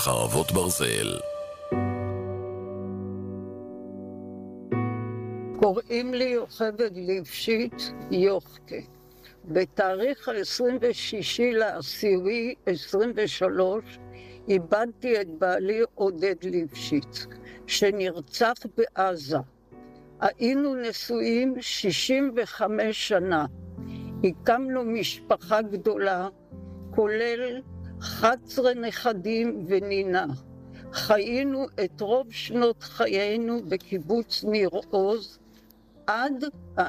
חרבות ברזל. קוראים לי יוכבד ליפשיץ יוחקה. בתאריך ה-26/10/23 איבדתי את בעלי עודד ליפשיץ, שנרצח בעזה. היינו נשואים 65 שנה. הקמנו משפחה גדולה, כולל 11 נכדים ונינה. חיינו את רוב שנות חיינו בקיבוץ ניר עוז, עד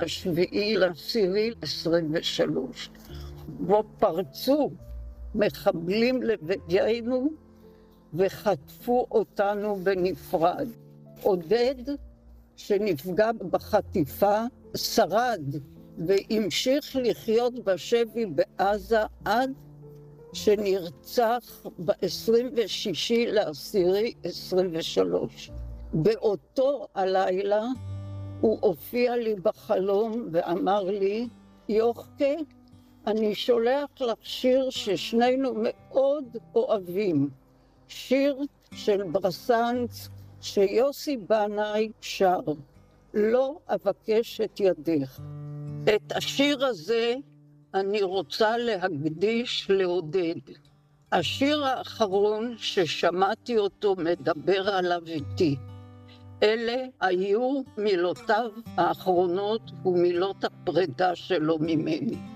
7/10/23, בו פרצו מחבלים לביתנו וחטפו אותנו בנפרד. עודד, שנפגע בחטיפה, שרד והמשיך לחיות בשבי בעזה עד שנרצח ב-26/10/23. באותו הלילה הוא הופיע לי בחלום ואמר לי, יוחקה, אני שולח לך שיר ששנינו מאוד אוהבים, שיר של ברסנץ שיוסי בנאי שר, לא אבקש את ידך. את השיר הזה אני רוצה להקדיש לעודד. השיר האחרון ששמעתי אותו מדבר עליו איתי. אלה היו מילותיו האחרונות ומילות הפרידה שלו ממני.